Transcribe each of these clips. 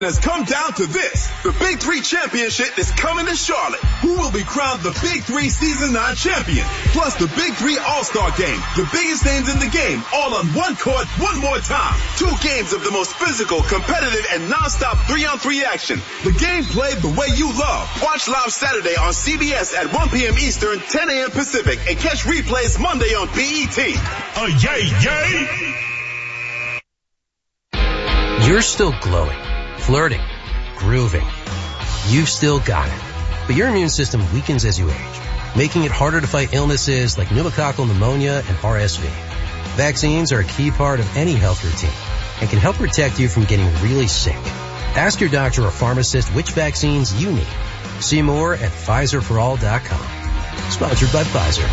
has come down to this. The Big 3 Championship is coming to Charlotte. Who will be crowned the Big 3 Season 9 champion? Plus the Big 3 All-Star Game. The biggest names in the game, all on one court, one more time. 2 games of the most physical, competitive, and non-stop 3-on-3 action. The game played the way you love. Watch live Saturday on CBS at 1 p.m. Eastern, 10 a.m. Pacific, and catch replays Monday on BET. Yay! You're still glowing, flirting, grooving. You've still got it. But your immune system weakens as you age, making it harder to fight illnesses like pneumococcal pneumonia and RSV. Vaccines are a key part of any health routine and can help protect you from getting really sick. Ask your doctor or pharmacist which vaccines you need. See more at PfizerForAll.com. Sponsored by Pfizer.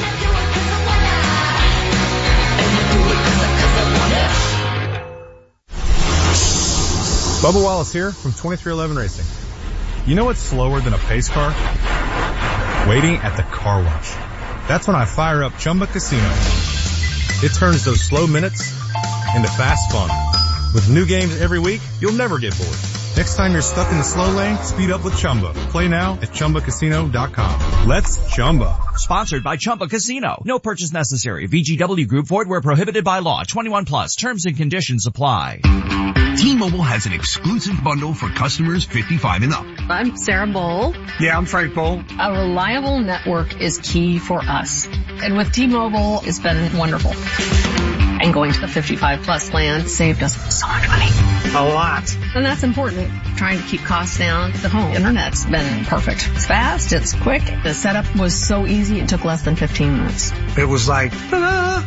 Bubba Wallace here from 2311 Racing. You know what's slower than a pace car? Waiting at the car wash. That's when I fire up Chumba Casino. It turns those slow minutes into fast fun. With new games every week, you'll never get bored. Next time you're stuck in the slow lane, speed up with Chumba. Play now at ChumbaCasino.com. Let's Chumba. Sponsored by Chumba Casino. No purchase necessary. VGW Group. Void where prohibited by law. 21 plus. Terms and conditions apply. T-Mobile has an exclusive bundle for customers 55 and up. I'm Sarah Bowl. Yeah, I'm Frank Bowl. A reliable network is key for us. And with T-Mobile, it's been wonderful. And going to the 55 plus plan saved us so much money. A lot. And that's important. Trying to keep costs down. The home internet's been perfect. It's fast. It's quick. The setup was so easy. It took less than 15 minutes. It was like, ta-da!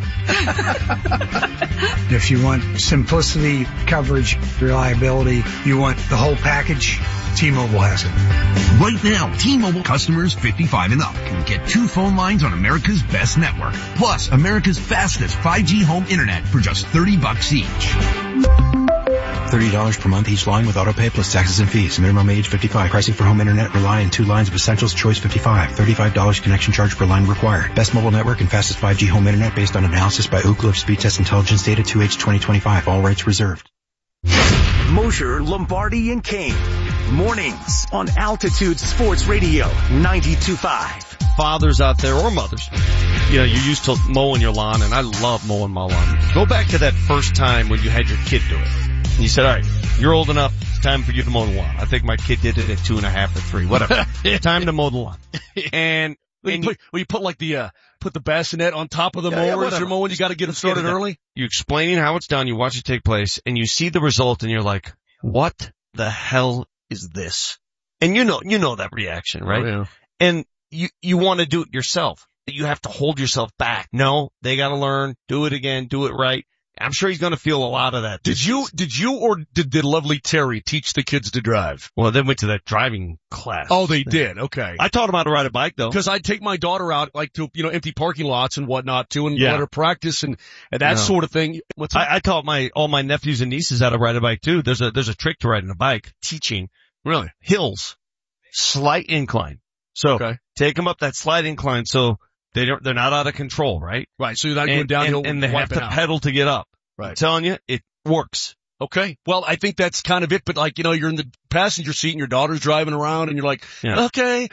If you want simplicity, coverage, reliability, you want the whole package, T-Mobile has it. Right now, T-Mobile customers 55 and up can get 2 phone lines on America's best network, plus America's fastest 5G home internet for just $30 each. $30 per month each line with autopay plus taxes and fees. Minimum age 55. Pricing for home internet rely on 2 lines of essentials. Choice 55. $35 connection charge per line required. Best mobile network and fastest 5G home internet based on analysis by Ookla of Speed Test Intelligence data 2H 2025. All rights reserved. Mosher, Lombardi, and Kane. Mornings on Altitude Sports Radio 92.5. Fathers out there or mothers, you know, you're used to mowing your lawn, and I love mowing my lawn. Go back to that first time when you had your kid do it. And you said, all right, you're old enough. It's time for you to mow the lawn. I think my kid did it at 2.5 or 3, whatever. Time to mow the lawn. And you put like put the bassinet on top of the mower as you're mowing. You got to get it started early. You explaining how it's done. You watch it take place, and you see the result, and you're like, what the hell is this? And you know that reaction, right? Oh, yeah. And you want to do it yourself. You have to hold yourself back. No, they got to learn, do it again, do it right. I'm sure he's going to feel a lot of that. Did you or did lovely Terry teach the kids to drive? Well, they went to that driving class. Oh, they did. Okay. I taught them how to ride a bike though. Because I'd take my daughter out like to, empty parking lots and whatnot too and let her practice and that sort of thing. I taught all my nephews and nieces how to ride a bike too. There's a trick to riding a bike. Teaching. Really? Hills. Slight incline. So take them up that slight incline so they're not out of control, right? Right. So you're not going downhill and they have to pedal to get up. Right. I'm telling you, it works. Okay. Well, I think that's kind of it, but you're in the passenger seat and your daughter's driving around and you're like, okay,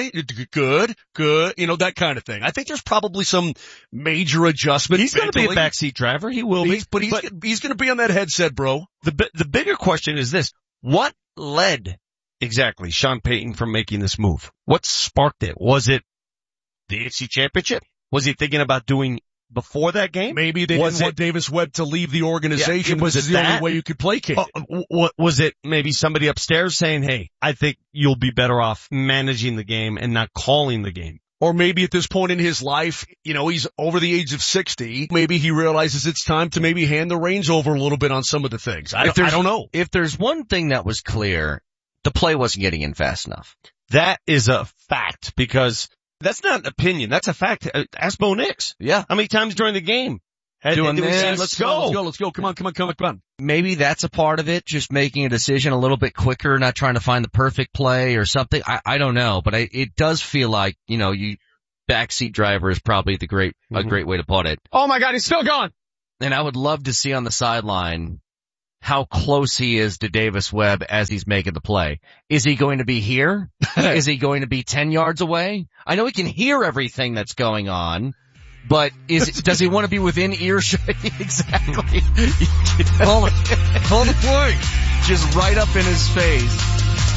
good, that kind of thing. I think there's probably some major adjustment. He's going to be a backseat driver. He will be. But he's going to be on that headset, bro. The bigger question is this. What led exactly Sean Payton from making this move? What sparked it? Was it the AFC Championship? Was he thinking about doing before that game? Maybe they didn't want Davis Webb to leave the organization. Was it the only way you could placate it? Was it maybe somebody upstairs saying, hey, I think you'll be better off managing the game and not calling the game? Or maybe at this point in his life, he's over the age of 60. Maybe he realizes it's time to maybe hand the reins over a little bit on some of the things. I don't know. If there's one thing that was clear, the play wasn't getting in fast enough. That is a fact because that's not an opinion. That's a fact. Ask Bo Nix. Yeah. How many times during the game? Doing this. Let's go. Come on. Maybe that's a part of it. Just making a decision a little bit quicker, not trying to find the perfect play or something. I don't know, but it does feel like, backseat driver is probably a great way to put it. Oh my God, he's still gone. And I would love to see on the sideline how close he is to Davis Webb as he's making the play. Is he going to be here? Is he going to be 10 yards away? I know he can hear everything that's going on, but does he want to be within earshot? Exactly. Call the play. Just right up in his face.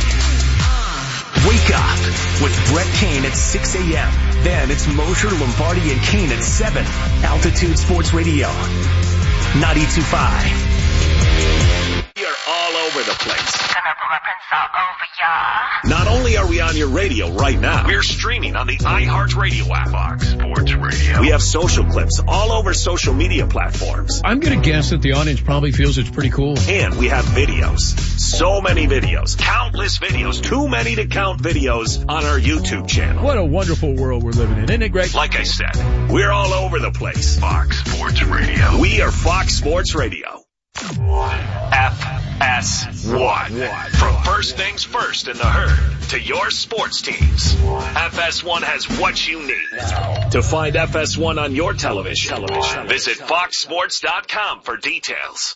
Wake up with Brett Kane at 6 a.m. Then it's Mosher, Lombardi, and Kane at 7. Altitude Sports Radio, 92.5. You're all over the place. Not only are we on your radio right now, we're streaming on the iHeartRadio app. Fox Sports Radio. We have social clips all over social media platforms. I'm going to guess that the audience probably feels it's pretty cool. And we have videos. So many videos. Countless videos. Too many to count videos on our YouTube channel. What a wonderful world we're living in. Isn't it great? Like I said, we're all over the place. Fox Sports Radio. We are Fox Sports Radio. FS1. From first things first in the herd to your sports teams, FS1 has what you need. To find FS1 on your television, visit foxsports.com for details.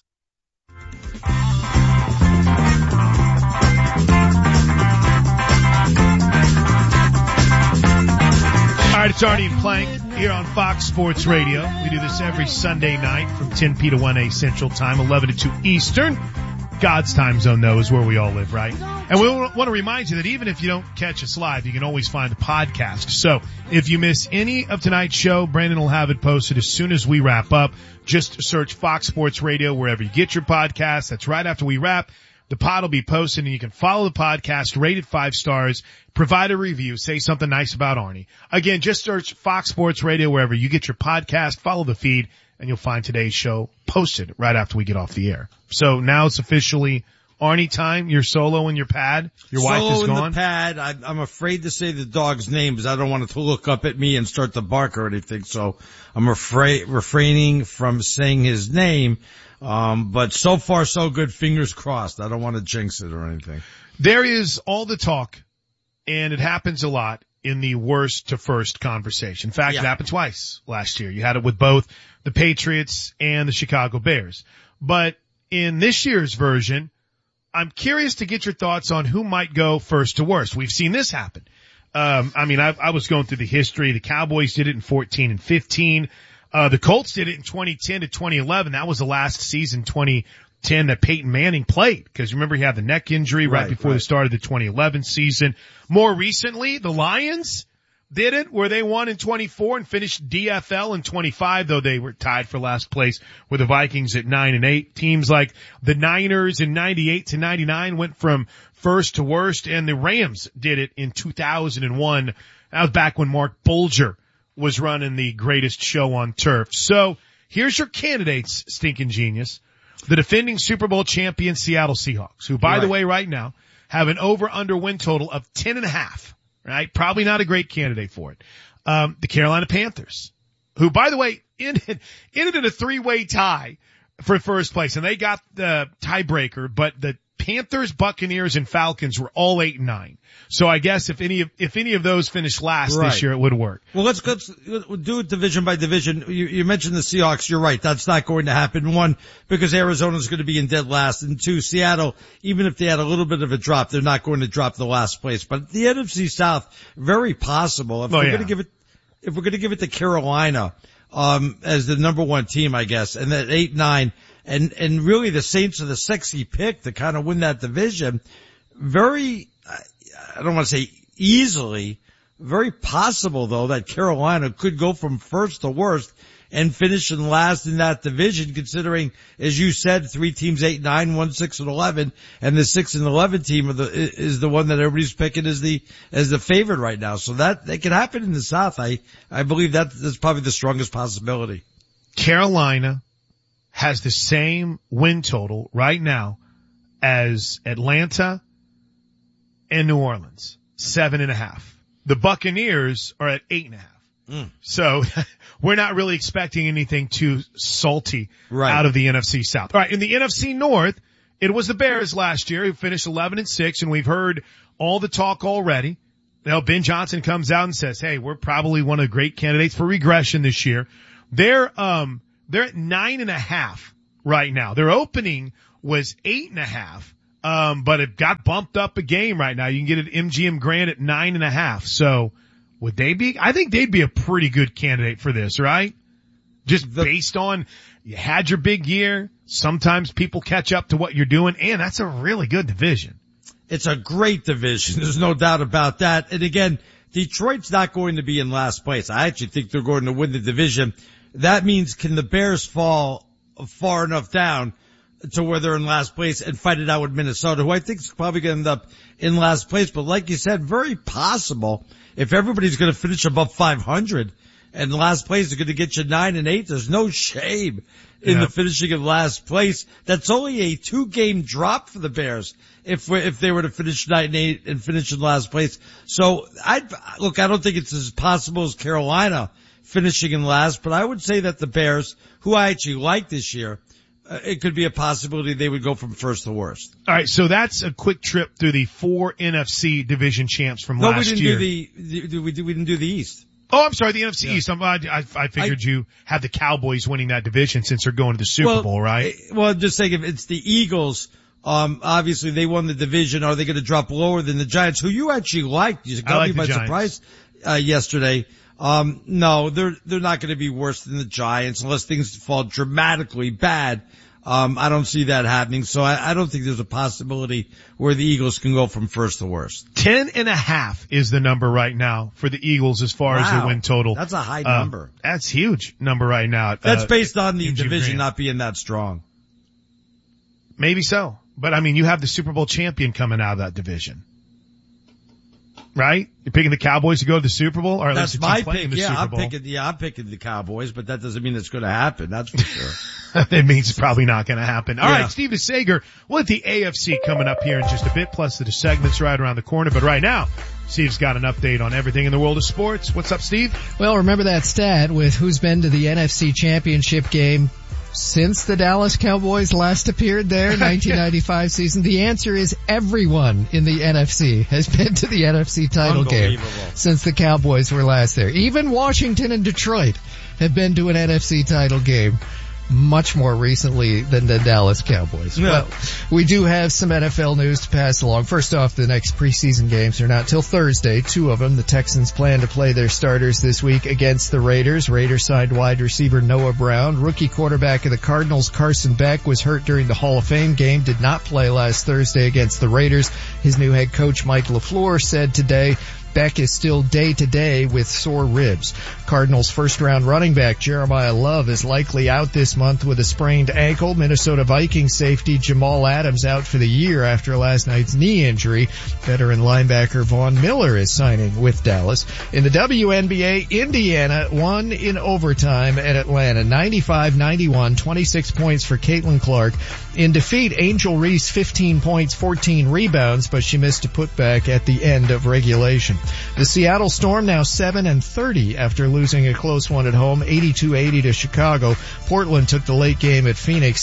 All right, it's Arnie and Plank here on Fox Sports Radio. We do this every Sunday night from 10p to 1a Central Time, 11 to 2 Eastern. God's time zone, though, is where we all live, right? And we want to remind you that even if you don't catch us live, you can always find the podcast. So if you miss any of tonight's show, Brandon will have it posted as soon as we wrap up. Just search Fox Sports Radio wherever you get your podcast. That's right after we wrap. The pod will be posted, and you can follow the podcast, rate it 5 stars, provide a review, say something nice about Arnie. Again, just search Fox Sports Radio wherever you get your podcast, follow the feed, and you'll find today's show posted right after we get off the air. So now it's officially Arnie time. You're solo in your pad. Your wife is gone. Solo in the pad. I'm afraid to say the dog's name because I don't want it to look up at me and start to bark or anything. So I'm refraining from saying his name. But so far so good. Fingers crossed. I don't want to jinx it or anything. There is all the talk, and it happens a lot in the worst to first conversation. In fact, It happened twice last year. You had it with both the Patriots and the Chicago Bears. But in this year's version, I'm curious to get your thoughts on who might go first to worst. We've seen this happen. I was going through the history. The Cowboys did it in 14 and 15. The Colts did it in 2010 to 2011. That was the last season, 2010, that Peyton Manning played. Because remember, he had the neck injury right before the start of the 2011 season. More recently, the Lions did it where they won in 24 and finished DFL in 25, though they were tied for last place with the Vikings at 9 and 8. Teams like the Niners in 98 to 99 went from first to worst, and the Rams did it in 2001. That was back when Mark Bulger was running the greatest show on turf. So here's your candidates, Stinking Genius. The defending Super Bowl champion Seattle Seahawks, who, by the way, right now have an over-under win total of 10.5. Right? Probably not a great candidate for it. The Carolina Panthers, who, by the way, ended in a 3-way tie for first place, and they got the tiebreaker, but the Panthers, Buccaneers, and Falcons were all 8 and 9. So I guess if any of those finished last this year, it would work. Well, let's do it division by division. You mentioned the Seahawks. You're right. That's not going to happen. 1, because Arizona's going to be in dead last. And 2, Seattle, even if they had a little bit of a drop, they're not going to drop the last place. But the NFC South, very possible. If we're going to give it to Carolina, as the number 1 team, I guess, and that 8-9, and really the Saints are the sexy pick to kind of win that division. Very, I don't want to say easily, very possible though that Carolina could go from first to worst and finish in last in that division, considering, as you said, 3 teams 8-9, 1 6-11, and the 6 and 11 team is the one that everybody's picking as the favorite right now. So that could happen in the South. I believe that's probably the strongest possibility. Carolina has the same win total right now as Atlanta and New Orleans, 7.5. The Buccaneers are at 8.5. So we're not really expecting anything too salty out of the NFC South. All right. In the NFC North, it was the Bears last year who finished 11 and 6, and we've heard all the talk already. Now, Ben Johnson comes out and says, hey, we're probably one of the great candidates for regression this year. They're at 9.5 right now. They're opening was 8.5. But it got bumped up a game right now. You can get it MGM Grand at 9.5. So would they be? I think they'd be a pretty good candidate for this, right? Just based on you had your big year. Sometimes people catch up to what you're doing, and that's a really good division. It's a great division. There's no doubt about that. And again, Detroit's not going to be in last place. I actually think they're going to win the division. That means can the Bears fall far enough down to where they're in last place and fight it out with Minnesota, who I think is probably going to end up in last place. But like you said, very possible if everybody's going to finish above 500 and last place is going to get you 9 and 8. There's no shame in the finishing of last place. That's only a 2-game drop for the Bears if they were to finish 9 and 8 and finish in last place. So I don't think it's as possible as Carolina finishing in last, but I would say that the Bears, who I actually like this year, it could be a possibility they would go from first to worst. All right, so that's a quick trip through the 4 NFC division champs from last year. We didn't do the East. Oh, I'm sorry, the NFC East. I figured you had the Cowboys winning that division since they're going to the Super Bowl, right? Well, I'm just saying if it's the Eagles, obviously they won the division. Are they going to drop lower than the Giants, who you actually liked? You got me by surprise, yesterday. No, they're not going to be worse than the Giants unless things fall dramatically bad. I don't see that happening. So I don't think there's a possibility where the Eagles can go from first to worst. 10.5 is the number right now for the Eagles as far as their win total. That's a high number. That's huge number right now. That's based on the division not being that strong. Maybe so. But I mean, you have the Super Bowl champion coming out of that division. Right? You're picking the Cowboys to go to the Super Bowl? Or that's my pick. I'm picking the Cowboys, but that doesn't mean it's going to happen. That's for sure. That means it's probably not going to happen. All right, Steve DeSager. We'll have the AFC coming up here in just a bit, plus the segments right around the corner. But right now, Steve's got an update on everything in the world of sports. What's up, Steve? Well, remember that stat with who's been to the NFC Championship game since the Dallas Cowboys last appeared there, 1995 season? The answer is everyone in the NFC has been to the NFC title game since the Cowboys were last there. Even Washington and Detroit have been to an NFC title game much more recently than the Dallas Cowboys. Yeah. Well, we do have some NFL news to pass along. First off, the next preseason games are not till Thursday, 2 of them. The Texans plan to play their starters this week against the Raiders. Raiders signed wide receiver Noah Brown. Rookie quarterback of the Cardinals, Carson Beck, was hurt during the Hall of Fame game, did not play last Thursday against the Raiders. His new head coach, Mike LaFleur, said today Beck is still day-to-day with sore ribs. Cardinals first-round running back Jeremiah Love is likely out this month with a sprained ankle. Minnesota Vikings safety Jamal Adams out for the year after last night's knee injury. Veteran linebacker Von Miller is signing with Dallas. In the WNBA, Indiana won in overtime at Atlanta, 95-91, 26 points for Caitlin Clark. In defeat, Angel Reese 15 points, 14 rebounds, but she missed a putback at the end of regulation. The Seattle Storm now 7-30 after losing a close one at home, 82-80 to Chicago. Portland took the late game at Phoenix,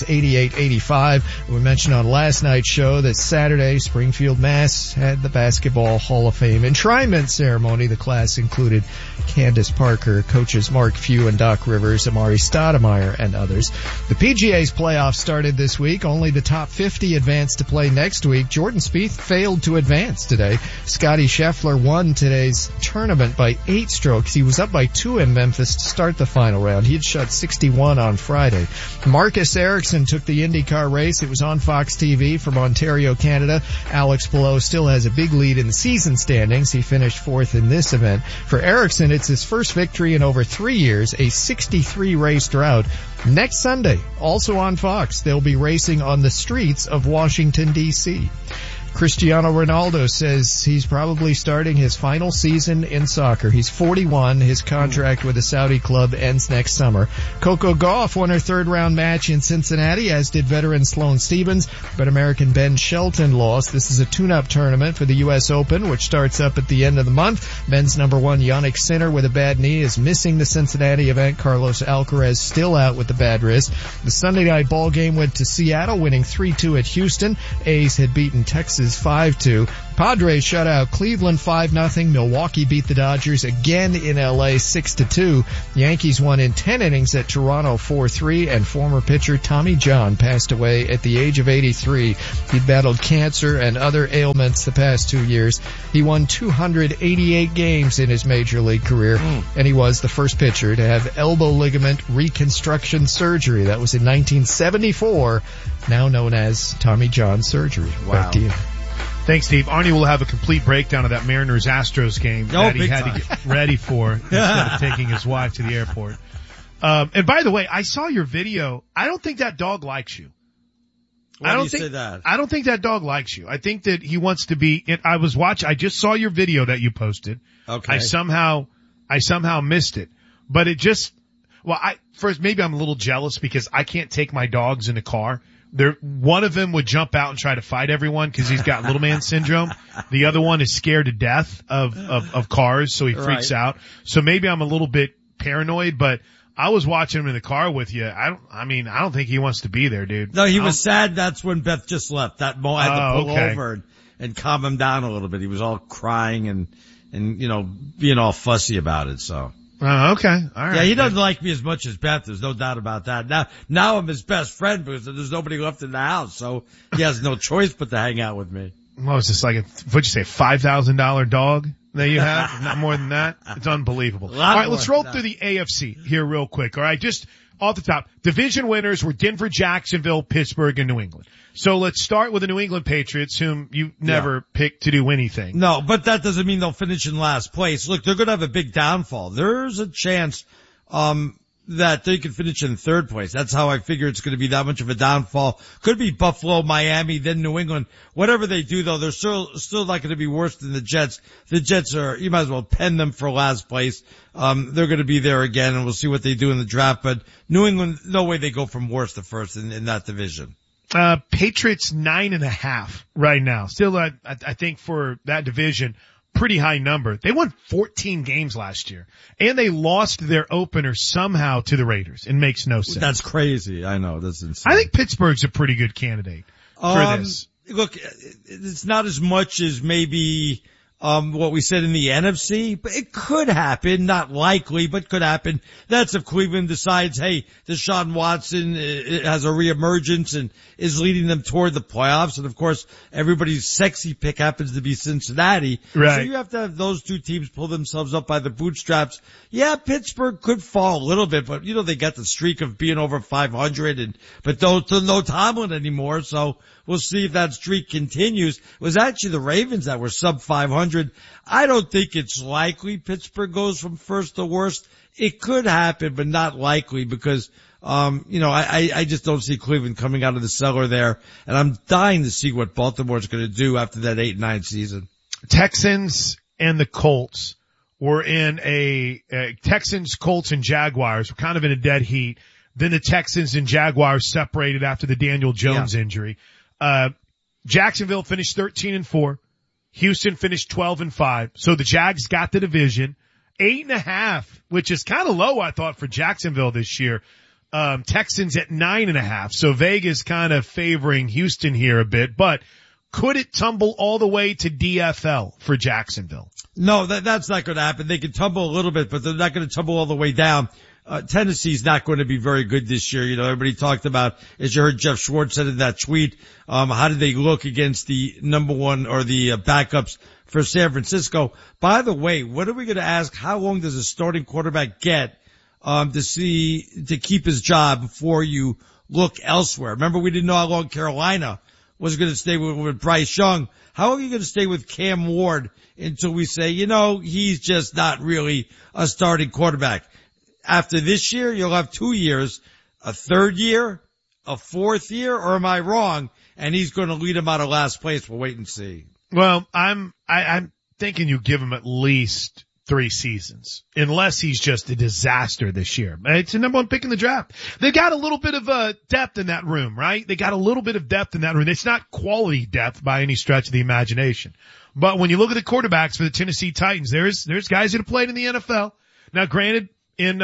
88-85. We mentioned on last night's show that Saturday, Springfield, Mass. had the Basketball Hall of Fame enshrinement ceremony. The class included Candace Parker, coaches Mark Few and Doc Rivers, Amari Stoudemire, and others. The PGA's playoffs started this week. Only the top 50 advanced to play next week. Jordan Spieth failed to advance today. Scottie Scheffler won today's tournament by 8 strokes. He was up by 2 in Memphis to start the final round. He had shot 61 on Friday. Marcus Ericsson took the IndyCar race. It was on Fox TV from Ontario, Canada. Alex Palou still has a big lead in the season standings. He finished 4th in this event. For Ericsson, it's his first victory in over 3 years, a 63-race drought. Next Sunday, also on Fox, they'll be racing on the streets of Washington, D.C. Cristiano Ronaldo says he's probably starting his final season in soccer. He's 41. His contract with the Saudi club ends next summer. Coco Gauff won her third-round match in Cincinnati, as did veteran Sloane Stephens, but American Ben Shelton lost. This is a tune-up tournament for the U.S. Open, which starts up at the end of the month. Men's number 1, Jannik Sinner, with a bad knee, is missing the Cincinnati event. Carlos Alcaraz still out with the bad wrist. The Sunday night ball game went to Seattle, winning 3-2 at Houston. A's had beaten Texas Texas 5-2. Padres shut out Cleveland 5-0. Milwaukee beat the Dodgers again in LA 6-2. Yankees won in 10 innings at Toronto 4-3, and former pitcher Tommy John passed away at the age of 83. He'd battled cancer and other ailments the past 2 years. He won 288 games in his major league career, and he was the first pitcher to have elbow ligament reconstruction surgery. That was in 1974, now known as Tommy John surgery. Wow. Back to you. Thanks, Steve. Arnie will have a complete breakdown of that Mariners-Astros game that he had to get ready for instead of taking his wife to the airport. And by the way, I saw your video. I don't think that dog likes you. Why do you say that? I don't think that dog likes you. I think that he wants to be, I just saw your video that you posted. Okay. I somehow missed it, but it just, first maybe I'm a little jealous because I can't take my dogs in the car. One of them would jump out and try to fight everyone because he's got little man syndrome. The other one is scared to death of cars, so he freaks out. So maybe I'm a little bit paranoid, but I was watching him in the car with you. I don't think he wants to be there, dude. No, he was sad. That's when Beth just left. I had to pull over and calm him down a little bit. He was all crying and being all fussy about it, so. Oh, okay. All right. Yeah, he doesn't like me as much as Beth. There's no doubt about that. Now I'm his best friend because there's nobody left in the house, so he has no choice but to hang out with me. Well, it's just like what'd you say, $5,000 dog that you have? Not more than that? It's unbelievable. All right, let's roll through the AFC here real quick. All right, just off the top. Division winners were Denver, Jacksonville, Pittsburgh, and New England. So let's start with the New England Patriots, whom you never picked to do anything. No, but that doesn't mean they'll finish in last place. Look, they're going to have a big downfall. There's a chance that they could finish in third place. That's how I figure it's going to be that much of a downfall. Could be Buffalo, Miami, then New England. Whatever they do, though, they're still not going to be worse than the Jets. The Jets you might as well pen them for last place. They're going to be there again, and we'll see what they do in the draft. But New England, no way they go from worst to first in that division. Patriots 9.5 right now. Still, I think for that division, pretty high number. They won 14 games last year, and they lost their opener somehow to the Raiders. It makes no sense. That's crazy. I know. That's insane. I think Pittsburgh's a pretty good candidate for this. Look, it's not as much as maybe what we said in the NFC, but it could happen. Not likely, but could happen. That's if Cleveland decides, hey, Deshaun Watson has a reemergence and is leading them toward the playoffs. And of course, everybody's sexy pick happens to be Cincinnati. Right. So you have to have those two teams pull themselves up by the bootstraps. Yeah, Pittsburgh could fall a little bit, but they got the streak of being over 500 but no Tomlin anymore. So we'll see if that streak continues. It was actually the Ravens that were sub 500. I don't think it's likely Pittsburgh goes from first to worst. It could happen, but not likely because, I just don't see Cleveland coming out of the cellar there. And I'm dying to see what Baltimore's going to do after that 8-9 season. Texans and the Colts were in Texans, Colts, and Jaguars were kind of in a dead heat. Then the Texans and Jaguars separated after the Daniel Jones injury. Jacksonville finished 13-4. Houston finished 12-5. So the Jags got the division. 8.5, which is kind of low, I thought, for Jacksonville this year. Texans at 9.5. So Vegas kind of favoring Houston here a bit, but could it tumble all the way to DFL for Jacksonville? No, that's not going to happen. They can tumble a little bit, but they're not going to tumble all the way down. Tennessee's not going to be very good this year. Everybody talked about, as you heard Jeff Schwartz said in that tweet, how did they look against the number one or the backups for San Francisco? By the way, what are we going to ask? How long does a starting quarterback get, to keep his job before you look elsewhere? Remember, we didn't know how long Carolina was going to stay with Bryce Young. How long are you going to stay with Cam Ward until we say, he's just not really a starting quarterback? After this year, you'll have 2 years, a third year, a fourth year, or am I wrong? And he's going to lead him out of last place. We'll wait and see. Well, I'm thinking you give him at least 3 seasons, unless he's just a disaster this year. It's the number one pick in the draft. They've got a little bit of depth in that room, right? They got a little bit of depth in that room. It's not quality depth by any stretch of the imagination. But when you look at the quarterbacks for the Tennessee Titans, there's guys that have played in the NFL. Now, granted, in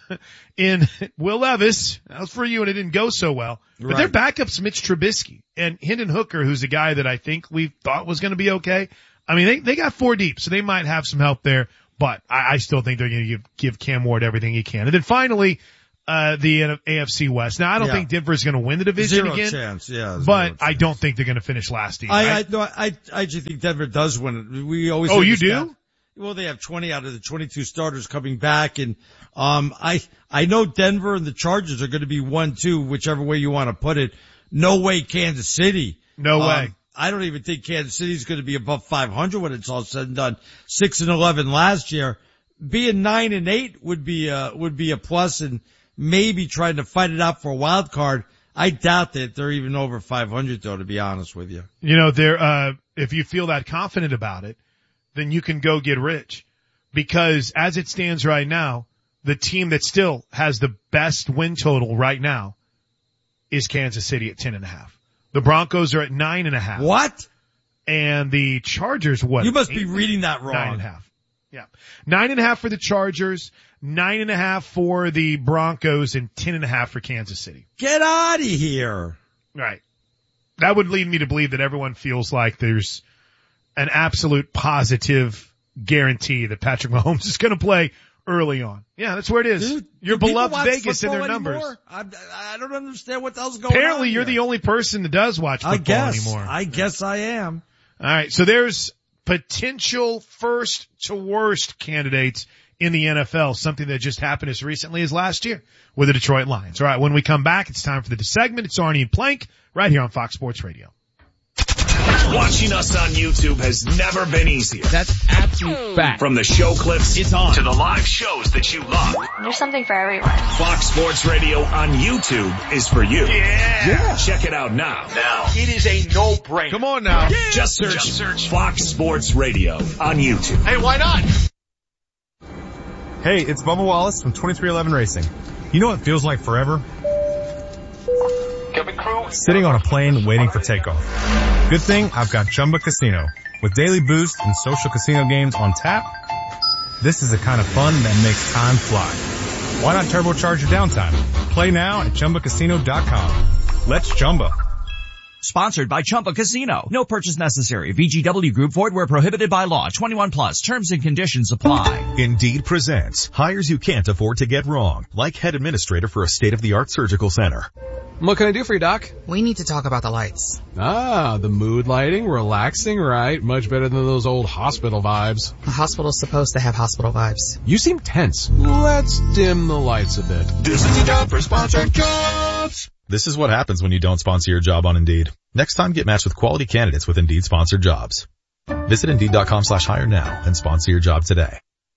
Will Levis. That was for you, and it didn't go so well. But their backup's Mitch Trubisky and Hendon Hooker, who's a guy that I think we thought was going to be okay. I mean, they got 4 deep, so they might have some help there, but I still think they're going to give Cam Ward everything he can. And then finally, the AFC West. Now, I don't think Denver's going to win the division again. Chance, but I don't think they're going to finish last either. I actually think Denver does win it. We always. Oh, you do? Well, they have 20 out of the 22 starters coming back, and I know Denver and the Chargers are going to be 1-2, whichever way you want to put it. No way Kansas City. No way. I don't even think Kansas City is going to be above 500 when it's all said and done. 6-11 last year. Being 9-8 would be a plus, and maybe trying to fight it out for a wild card. I doubt that they're even over 500 though, to be honest with you. You know, if you feel that confident about it, then you can go get rich, because as it stands right now, the team that still has the best win total right now is Kansas City at 10.5. The Broncos are at 9.5. What? And the Chargers, what? You must be reading that wrong. 9.5. Yeah. 9.5 for the Chargers, 9.5 for the Broncos, and 10.5 for Kansas City. Get out of here. Right. That would lead me to believe that everyone feels like there's an absolute positive guarantee that Patrick Mahomes is going to play early on. Yeah, that's where it is. Dude, your beloved Vegas and their numbers. I don't understand what the hell's going on. Apparently you're the only person that does watch football anymore. I guess I am. All right. So there's potential first to worst candidates in the NFL, something that just happened as recently as last year with the Detroit Lions. All right. When we come back, it's time for the segment. It's Arnie and Plank right here on Fox Sports Radio. Watching us on YouTube has never been easier. That's absolute fact. From the show clips it's on to the live shows that you love. There's something for everyone. Fox Sports Radio on YouTube is for you. Yeah. Check it out now. It is a no-brainer. Come on now. Yeah. Just search Fox Sports Radio on YouTube. Hey, why not? Hey, it's Bubba Wallace from 2311 Racing. You know what feels like forever? Sitting on a plane waiting for takeoff. Good thing I've got Chumba Casino. With daily boost and social casino games on tap, this is the kind of fun that makes time fly. Why not turbocharge your downtime? Play now at ChumbaCasino.com. Let's Chumba. Sponsored by Chumba Casino. No purchase necessary. VGW Group. Void where prohibited by law. 21 plus. Terms and conditions apply. Indeed presents hires you can't afford to get wrong. Like head administrator for a state-of-the-art surgical center. What can I do for you, Doc? We need to talk about the lights. Ah, the mood lighting, relaxing, right? Much better than those old hospital vibes. A hospital's supposed to have hospital vibes. You seem tense. Let's dim the lights a bit. This is your job for sponsored jobs. This is what happens when you don't sponsor your job on Indeed. Next time, get matched with quality candidates with Indeed sponsored jobs. Visit Indeed.com/hire now and sponsor your job today.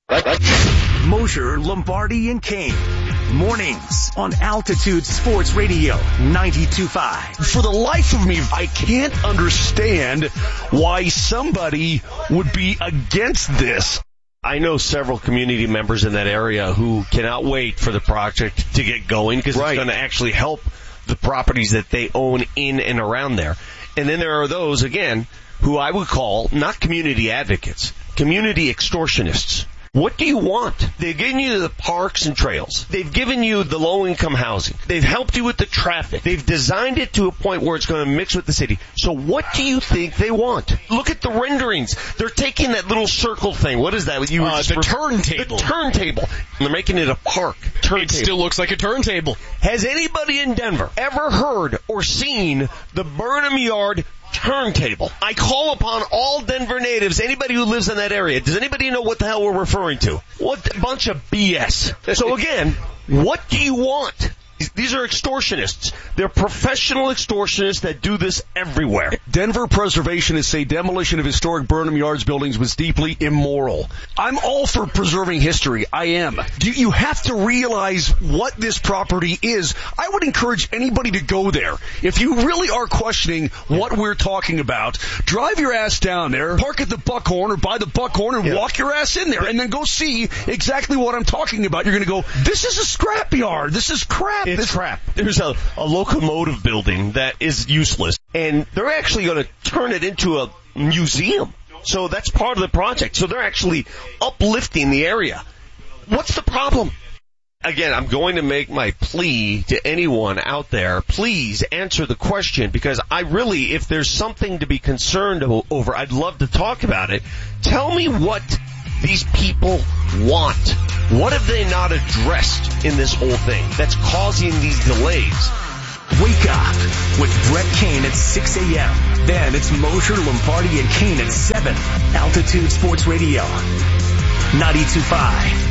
Mosher, Lombardi, and Kane. Mornings on Altitude Sports Radio 92.5. For the life of me, I can't understand why somebody would be against this. I know several community members in that area who cannot wait for the project to get going because it's going to actually help the properties that they own in and around there. And then there are those, again, who I would call not community advocates, community extortionists. What do you want? They've given you the parks and trails. They've given you the low-income housing. They've helped you with the traffic. They've designed it to a point where it's going to mix with the city. So what do you think they want? Look at the renderings. They're taking that little circle thing. What is that? The turntable. The turntable. And they're making it a park. It still looks like a turntable. Has anybody in Denver ever heard or seen the Burnham Yard turntable? I call upon all Denver natives, anybody who lives in that area. Does anybody know what the hell we're referring to? What a bunch of BS. So again, what do you want? These are extortionists. They're professional extortionists that do this everywhere. Denver preservationists say demolition of historic Burnham Yards buildings was deeply immoral. I'm all for preserving history. I am. You have to realize what this property is. I would encourage anybody to go there. If you really are questioning what we're talking about, drive your ass down there, park at the Buckhorn or by the Buckhorn and walk your ass in there and then go see exactly what I'm talking about. You're going to go, this is a scrapyard. This is crap. It's crap. There's a locomotive building that is useless, and they're actually going to turn it into a museum. So that's part of the project. So they're actually uplifting the area. What's the problem? again, I'm going to make my plea to anyone out there. Please answer the question, because I really, if there's something to be concerned over, I'd love to talk about it. Tell me what these people want. What have they not addressed in this whole thing that's causing these delays? Wake up with Brett Kane at 6 a.m. Then it's Mosher, Lombardi, and Kane at 7. Altitude Sports Radio, 92.5.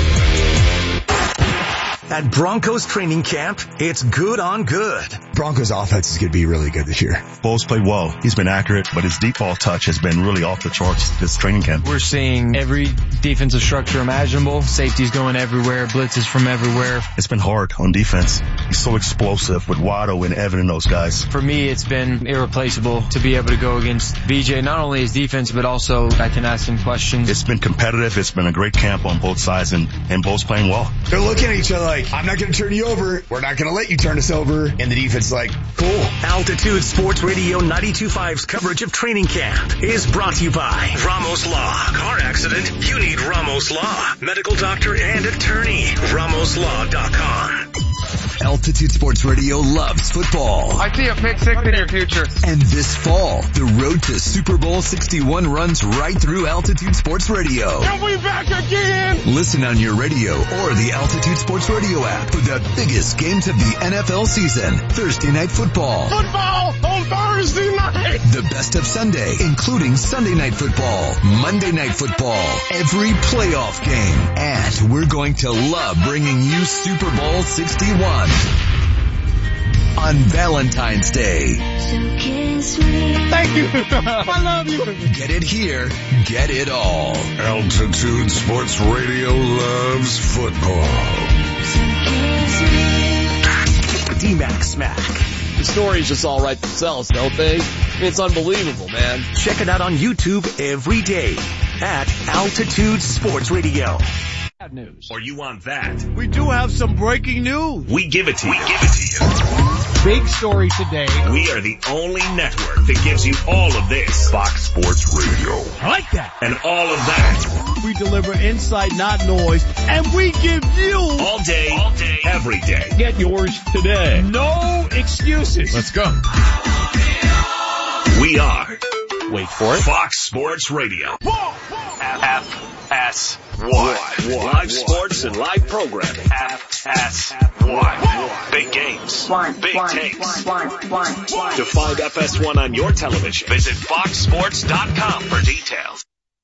At Broncos training camp, it's good on good. Broncos offense is going to be really good this year. Bowles played well. He's been accurate, but his deep ball touch has been really off the charts this training camp. We're seeing every defensive structure imaginable. Safety's going everywhere. Blitzes from everywhere. It's been hard on defense. He's so explosive with Waddle and Evan and those guys. For me, it's been irreplaceable to be able to go against BJ, not only his defense, but also I can ask him questions. It's been competitive. It's been a great camp on both sides, and Bowles playing well. They're looking at each other like, I'm not going to turn you over. We're not going to let you turn us over. And the defense is like, cool. Altitude Sports Radio 92.5's coverage of training camp is brought to you by Ramos Law. Car accident? You need Ramos Law. Medical doctor and attorney. RamosLaw.com. Altitude Sports Radio loves football. I see a pick six in your future. And this fall, the road to Super Bowl 61 runs right through Altitude Sports Radio. And we back again! Listen on your radio or the Altitude Sports Radio app for the biggest games of the NFL season. Thursday Night Football. Football on Thursday night! The best of Sunday, including Sunday Night Football, Monday Night Football, every playoff game. And we're going to love bringing you Super Bowl 61 on Valentine's Day. Thank you. I love you. Get it here. Get it all. Altitude Sports Radio loves football. D-Mac Smack. The stories just all write themselves, don't they? It's unbelievable, man. Check it out on YouTube every day at Altitude Sports Radio. News. Or you want that? We do have some breaking news. We give it to you. Big story today. We are the only network that gives you all of this. Fox Sports Radio. I like that. And all of that. We deliver insight, not noise, and we give you all day, every day. Get yours today. No excuses. Let's go. We are. Wait for it. Fox Sports Radio. FS1. Live sports and live programming. FS1. Big games. Big takes. To find FS1 on your television, visit foxsports.com for details.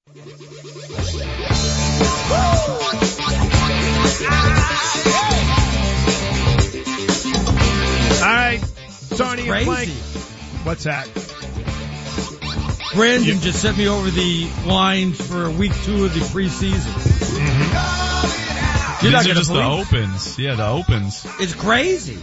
All right, Tony and Plank. What's that? Brandon just sent me over the lines for week 2 of the preseason. These are just the opens. Yeah, the opens. It's crazy.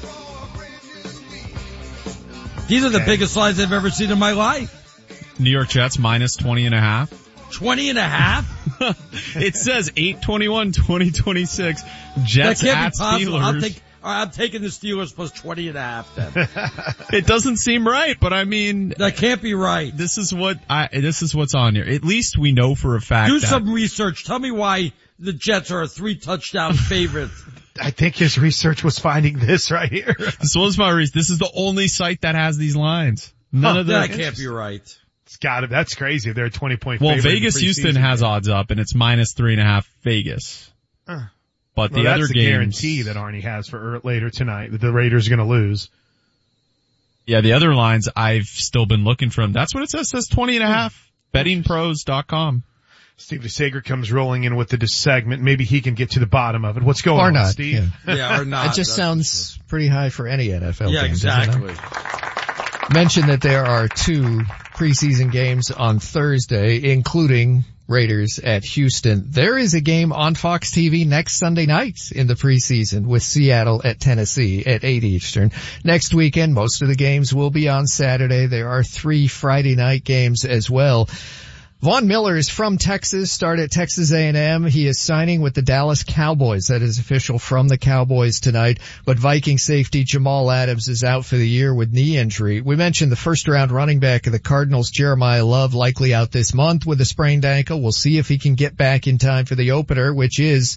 These are the biggest lines I've ever seen in my life. New York Jets minus 20.5. 20.5? It says 821, 2026. Jets at Steelers. I'm taking the Steelers plus 20.5 then. It doesn't seem right, but I mean. That can't be right. This is what's on here. At least we know for a fact. Do some research. Tell me why the Jets are a 3-touchdown favorite. I think his research was finding this right here. This was my research. This is the only site that has these lines. None of that can't be right. It's got it. That's crazy. They're a 20-point favorite. Well, Vegas Houston has odds up, and it's minus 3.5 Vegas. But the other games, the guarantee that Arnie has for later tonight that the Raiders are going to lose. Yeah, the other lines I've still been looking for them. That's what it says. It says 20.5. Bettingpros.com. Steve DeSager comes rolling in with the segment. Maybe he can get to the bottom of it. What's going on, Steve? Yeah, or not. It just sounds pretty high for any NFL game. Yeah, exactly. Mention that there are 2 preseason games on Thursday, including Raiders at Houston. There is a game on Fox TV next Sunday night in the preseason with Seattle at Tennessee at 8 Eastern. Next weekend, most of the games will be on Saturday. There are 3 Friday night games as well. Von Miller is from Texas, started at Texas A&M. He is signing with the Dallas Cowboys. That is official from the Cowboys tonight. But Viking safety Jamal Adams is out for the year with knee injury. We mentioned the first-round running back of the Cardinals, Jeremiah Love, likely out this month with a sprained ankle. We'll see if he can get back in time for the opener, which is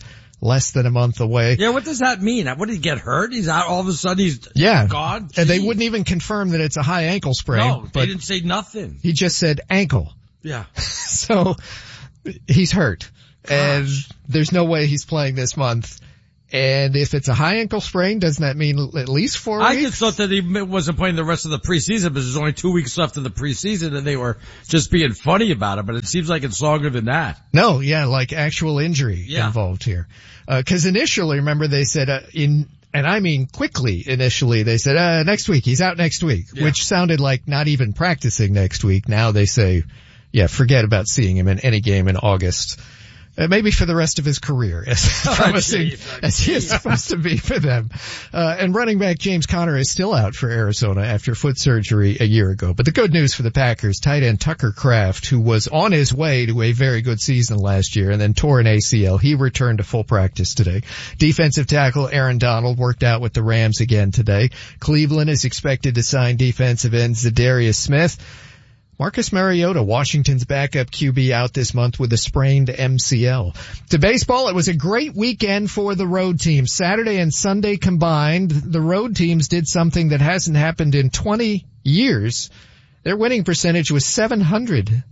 less than a month away. Yeah, what does that mean? What, did he get hurt? He's out all of a sudden, he's gone? And they wouldn't even confirm that it's a high ankle sprain. No, they didn't say nothing. He just said ankle. Yeah. So he's hurt. Gosh. And there's no way he's playing this month. And if it's a high ankle sprain, doesn't that mean at least 4 weeks? I just thought that he wasn't playing the rest of the preseason because there's only 2 weeks left of the preseason and they were just being funny about it, but it seems like it's longer than that. No, yeah, like actual injury involved here. Cause initially, remember they said, and I mean quickly initially, they said, next week, he's out next week, which sounded like not even practicing next week. Now they say, forget about seeing him in any game in August. Maybe for the rest of his career, as promising as he is supposed to be for them. And running back James Conner is still out for Arizona after foot surgery a year ago. But the good news for the Packers, tight end Tucker Kraft, who was on his way to a very good season last year and then tore an ACL, he returned to full practice today. Defensive tackle Aaron Donald worked out with the Rams again today. Cleveland is expected to sign defensive end Zadarius Smith. Marcus Mariota, Washington's backup QB, out this month with a sprained MCL. To baseball, it was a great weekend for the road teams. Saturday and Sunday combined, the road teams did something that hasn't happened in 20 years. Their winning percentage was .700,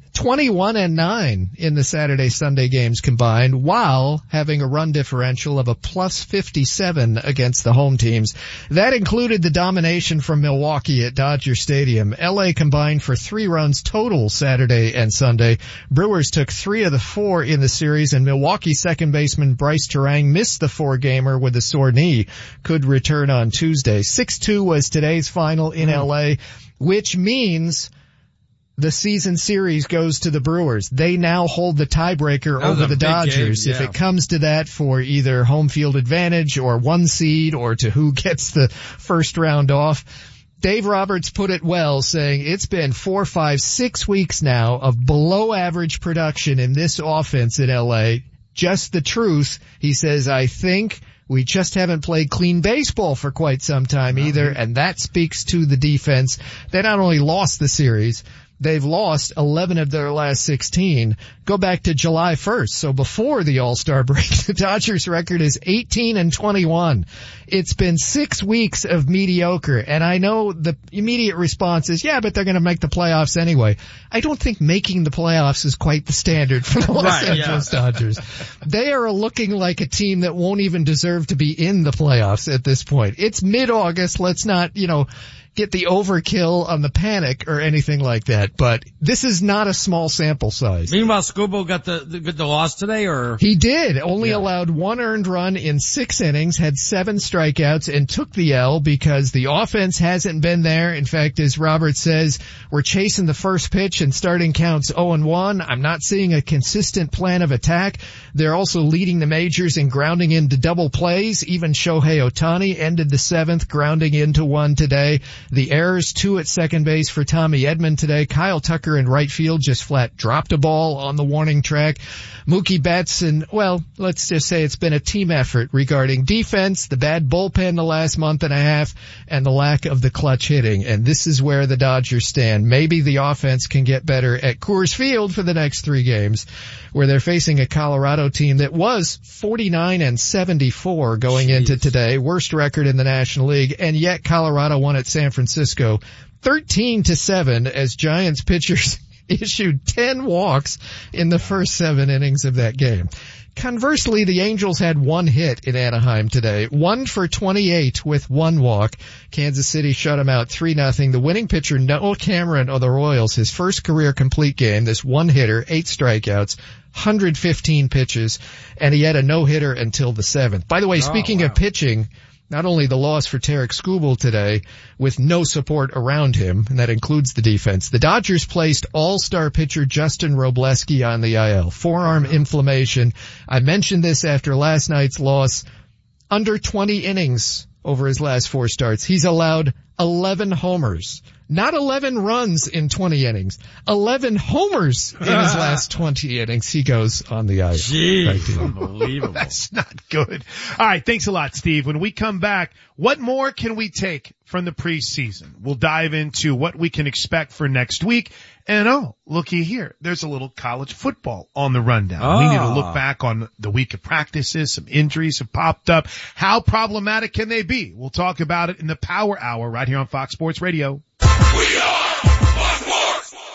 21-9 in the Saturday-Sunday games combined, while having a run differential of a +57 against the home teams. That included the domination from Milwaukee at Dodger Stadium. LA combined for 3 runs total Saturday and Sunday. Brewers took 3 of the 4 in the series, and Milwaukee second baseman Bryce Terang missed the 4-gamer with a sore knee. Could return on Tuesday. 6-2 was today's final in LA, which means the season series goes to the Brewers. They now hold the tiebreaker over the Dodgers. If it comes to that for either home field advantage or 1 seed or to who gets the first round off. Dave Roberts put it well, saying it's been 4, 5, 6 weeks now of below average production in this offense in LA. Just the truth. He says, I think we just haven't played clean baseball for quite some time either, and that speaks to the defense. They not only lost the series, they've lost 11 of their last 16. Go back to July 1st. So before the All-Star break, the Dodgers record is 18-21. It's been 6 weeks of mediocre. And I know the immediate response is, but they're going to make the playoffs anyway. I don't think making the playoffs is quite the standard for the Los Angeles Dodgers. They are looking like a team that won't even deserve to be in the playoffs at this point. It's mid-August. Let's not, get the overkill on the panic or anything like that, but this is not a small sample size. Meanwhile, Scubo got the loss today, or? He did. Only allowed 1 earned run in 6 innings, had 7 strikeouts, and took the L because the offense hasn't been there. In fact, as Robert says, we're chasing the first pitch and starting counts 0-1. I'm not seeing a consistent plan of attack. They're also leading the majors in grounding into double plays. Even Shohei Ohtani ended the 7th, grounding into 1 today. The errors, 2 at second base for Tommy Edman today. Kyle Tucker in right field just flat dropped a ball on the warning track. Mookie Betts, and let's just say it's been a team effort regarding defense, the bad bullpen the last month and a half, and the lack of the clutch hitting. And this is where the Dodgers stand. Maybe the offense can get better at Coors Field for the next 3 games, where they're facing a Colorado team that was 49-74 going into today, worst record in the National League, and yet Colorado won at San Francisco 13-7 as Giants pitchers issued 10 walks in the first 7 innings of that game. Conversely, the Angels had 1 hit in Anaheim today, 1 for 28 with 1 walk. Kansas City shut them out 3-0. The winning pitcher, Noah Cameron of the Royals, his first career complete game, this 1-hitter, 8 strikeouts, 115 pitches, and he had a no-hitter until the 7th. By the way, speaking of pitching, not only the loss for Tarek Skubal today with no support around him, and that includes the defense, the Dodgers placed all-star pitcher Justin Robleski on the IL. Forearm inflammation. I mentioned this after last night's loss. Under 20 innings over his last 4 starts. He's allowed 11 homers. Not 11 runs in 20 innings. 11 homers in his last 20 innings. He goes on the IL. Jeez, unbelievable. That's not good. All right, thanks a lot, Steve. When we come back, what more can we take from the preseason? We'll dive into what we can expect for next week. And looky here. There's a little college football on the rundown. We need to look back on the week of practices. Some injuries have popped up. How problematic can they be? We'll talk about it in the Power Hour right here on Fox Sports Radio. We are Fox Sports.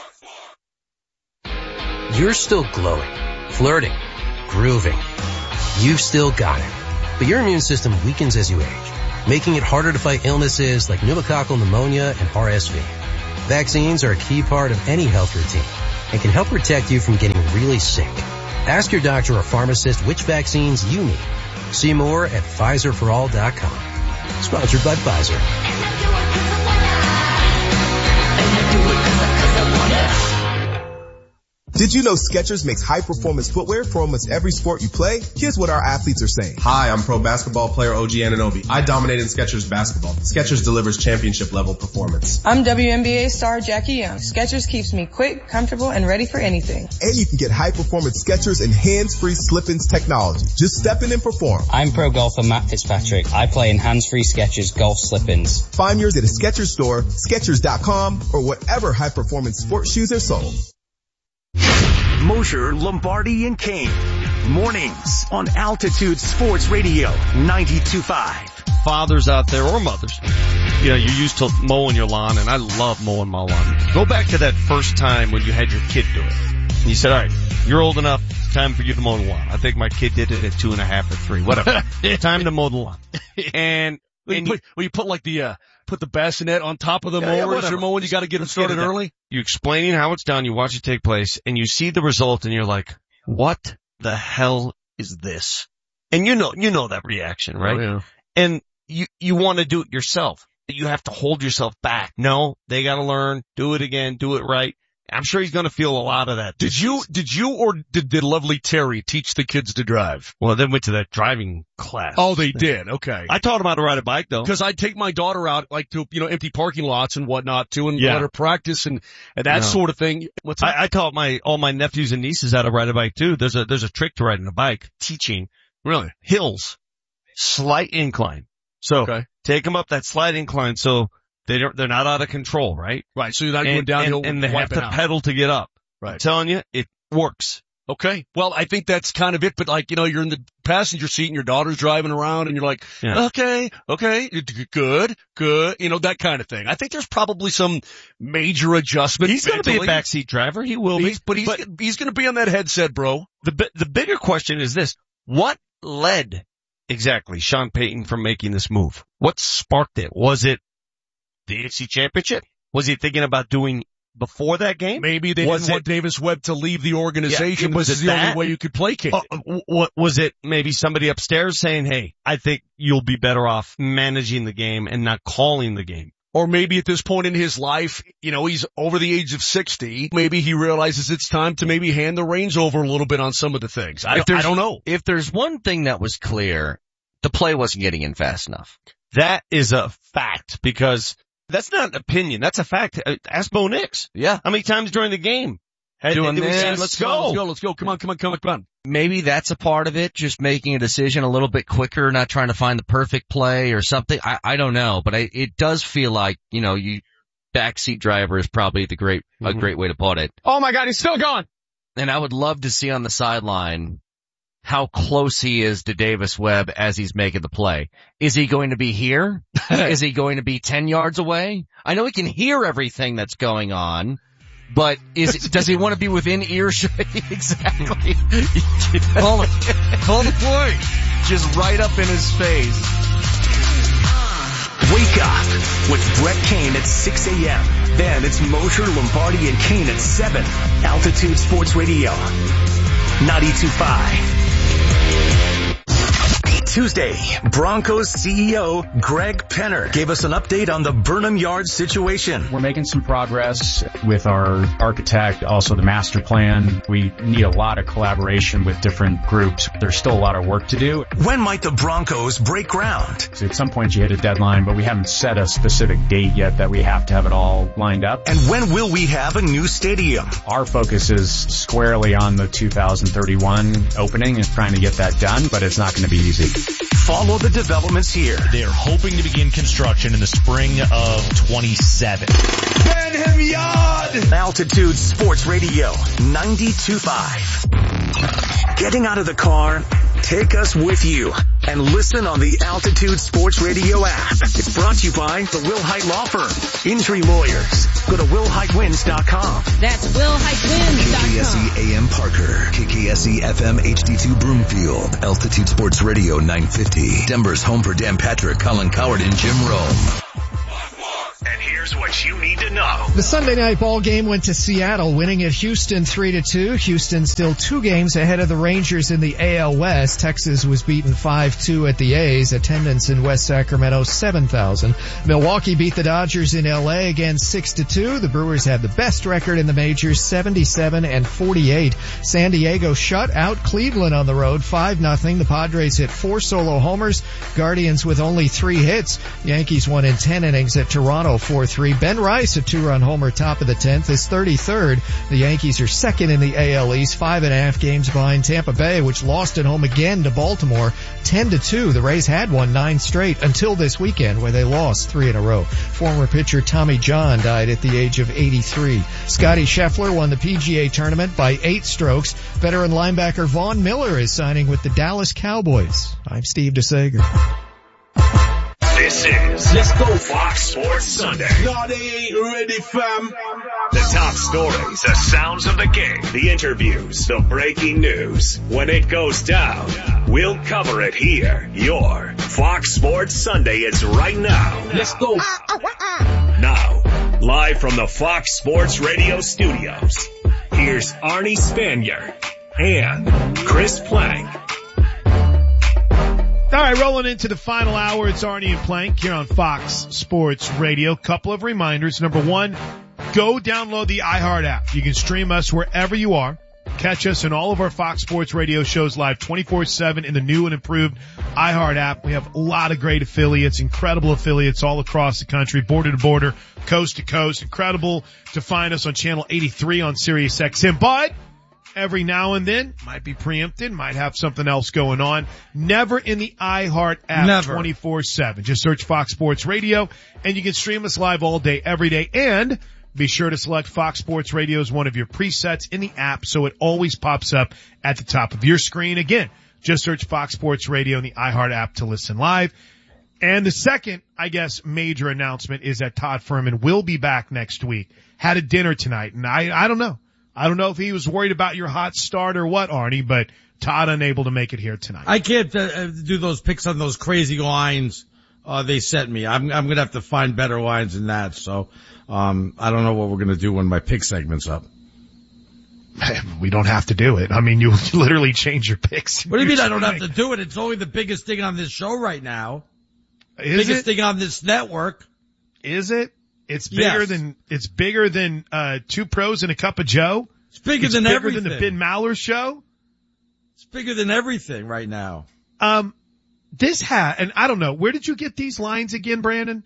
You're still glowing, flirting, grooving. You've still got it. But your immune system weakens as you age, making it harder to fight illnesses like pneumococcal pneumonia and RSV. Vaccines are a key part of any health routine and can help protect you from getting really sick. Ask your doctor or pharmacist which vaccines you need. See more at PfizerForAll.com. Sponsored by Pfizer. Did you know Skechers makes high-performance footwear for almost every sport you play? Here's what our athletes are saying. Hi, I'm pro basketball player OG Anunoby. I dominate in Skechers basketball. Skechers delivers championship-level performance. I'm WNBA star Jackie Young. Skechers keeps me quick, comfortable, and ready for anything. And you can get high-performance Skechers and hands-free slip-ins technology. Just step in and perform. I'm pro golfer Matt Fitzpatrick. I play in hands-free Skechers golf slip-ins. Find yours at a Skechers store, Skechers.com, or whatever high-performance sports shoes are sold. Mosher, Lombardi, and Kane. Mornings on Altitude Sports Radio 92.5. Fathers out there or mothers, you're used to mowing your lawn, and I love mowing my lawn. Go back to that first time when you had your kid do it. And you said, all right, you're old enough, time for you to mow the lawn. I think my kid did it at 2.5 or 3, whatever. Time to mow the lawn. And you put like put the bassinet on top of the mower as you're mowing, you gotta get it started early. You explaining how it's done, you watch it take place, and you see the result, and you're like, what the hell is this? And you know that reaction, right? Oh, yeah. And you want to do it yourself. You have to hold yourself back. No, they gotta learn, do it again, do it right. I'm sure he's going to feel a lot of that. Did you or did lovely Terry teach the kids to drive? Well, they went to that driving class. Oh, they did. Okay. I taught them how to ride a bike though. Cause I'd take my daughter out like to, empty parking lots and whatnot too and let her practice and that sort of thing. What's that? I taught all my nephews and nieces how to ride a bike too. There's a trick to riding a bike. Teaching. Really? Hills. Slight incline. So take them up that slight incline so they're not out of control, right? Right. So you're not going downhill and they have to pedal to get up. Right. I'm telling you, it works. Okay. Well, I think that's kind of it, but you're in the passenger seat and your daughter's driving around and you're like, okay, good, that kind of thing. I think there's probably some major adjustment. He's going to be a backseat driver. He will be. But he's going to be on that headset, bro. The bigger question is this. What led exactly Sean Payton from making this move? What sparked it? Was it the AFC Championship? Was he thinking about doing before that game? Maybe they didn't want Davis Webb to leave the organization. Was this is the only way you could placate it. Was it maybe somebody upstairs saying, hey, I think you'll be better off managing the game and not calling the game? Or maybe at this point in his life, he's over the age of 60. Maybe he realizes it's time to maybe hand the reins over a little bit on some of the things. I don't know. If there's one thing that was clear, the play wasn't getting in fast enough. That is a fact because that's not an opinion. That's a fact. Ask Bo Nix. Yeah. How many times during the game? Doing this. Let's go. Come on. Maybe that's a part of it. Just making a decision a little bit quicker, not trying to find the perfect play or something. I don't know, but it does feel like, backseat driver is probably a great way to put it. Oh my God, he's still gone. And I would love to see on the sideline how close he is to Davis Webb as he's making the play. Is he going to be here? Is he going to be 10 yards away? I know he can hear everything that's going on, but does he want to be within earshot? Exactly. Call the play. Just right up in his face. Wake up with Brett Kane at 6 a.m. Then it's Mosher, Lombardi, and Kane at 7. Altitude Sports Radio 92.5. Tuesday, Broncos CEO Greg Penner gave us an update on the Burnham Yard situation. We're making some progress with our architect, also the master plan. We need a lot of collaboration with different groups. There's still a lot of work to do. When might the Broncos break ground? So at some point you hit a deadline, but we haven't set a specific date yet that we have to have it all lined up. And when will we have a new stadium? Our focus is squarely on the 2031 opening and trying to get that done, but it's not going to be easy. Follow the developments here. They're hoping to begin construction in the spring of 27. Burnham Yard! Altitude Sports Radio 92.5. Getting out of the car, take us with you and listen on the Altitude Sports Radio app. It's brought to you by the Will Height Law Firm. Injury lawyers. Go to willheightwins.com. That's willheightwins.com. KKSE AM Parker. KKSE FM HD2 Broomfield. Altitude Sports Radio 950. Denver's home for Dan Patrick, Colin Coward, and Jim Rome. And here's what you need to know. The Sunday night ball game went to Seattle, winning at Houston 3-2. Houston still 2 games ahead of the Rangers in the AL West. Texas was beaten 5-2 at the A's. Attendance in West Sacramento 7,000. Milwaukee beat the Dodgers in LA again 6-2. The Brewers had the best record in the majors, 77-48. San Diego shut out Cleveland on the road 5-0. The Padres hit 4 solo homers. Guardians with only 3 hits. Yankees won in 10 innings at Toronto 4-3. Ben Rice, a 2-run homer, top of the 10th, is 33rd. The Yankees are second in the AL East, 5.5 games behind Tampa Bay, which lost at home again to Baltimore, 10-2. The Rays had won 9 straight until this weekend, where they lost 3 in a row. Former pitcher Tommy John died at the age of 83. Scotty Scheffler won the PGA tournament by 8 strokes. Veteran linebacker Vaughn Miller is signing with the Dallas Cowboys. I'm Steve DeSager. This is Let's Go Fox Sports Sunday. No, they ain't ready, fam. The top stories, the sounds of the game, the interviews, the breaking news. When it goes down, we'll cover it here. Your Fox Sports Sunday is right now. Let's go. Now, live from the Fox Sports Radio studios, here's Arnie Spanier and Chris Plank. All right, rolling into the final hour. It's Arnie and Plank here on Fox Sports Radio. Couple of reminders. Number one, go download the iHeart app. You can stream us wherever you are. Catch us in all of our Fox Sports Radio shows live 24/7 in the new and improved iHeart app. We have a lot of great affiliates, incredible affiliates all across the country, border to border, coast to coast. Incredible to find us on channel 83 on Sirius XM. But every now and then, might be preempted, might have something else going on. Never in the iHeart app 24/7. Just search Fox Sports Radio, and you can stream us live all day, every day. And be sure to select Fox Sports Radio as one of your presets in the app so it always pops up at the top of your screen. Again, just search Fox Sports Radio in the iHeart app to listen live. And the second, I guess, major announcement is that Todd Fuhrman will be back next week. Had a dinner tonight, and I don't know. I don't know if he was worried about your hot start or what, Arnie, but Todd unable to make it here tonight. I can't do those picks on those crazy lines they sent me. I'm going to have to find better lines than that. So I don't know what we're going to do when my pick segment's up. We don't have to do it. I mean, you literally change your picks. What do you mean I don't have to do it? It's only the biggest thing on this show right now. Biggest thing on this network. Is it? It's bigger than 2 pros and a cup of Joe. It's bigger than everything. Than the Ben Maller show. It's bigger than everything right now. And I don't know, where did you get these lines again, Brandon?